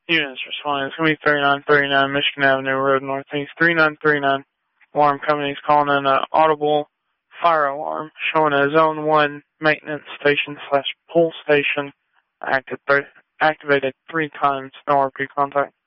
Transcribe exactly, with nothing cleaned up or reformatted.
Units responding. It's going to be thirty-nine thirty-nine Michigan Avenue Road Northeast. thirty-nine thirty-nine. Alarm company is calling in an audible fire alarm showing a zone one maintenance station slash pull station active, activated three times. No R P contact.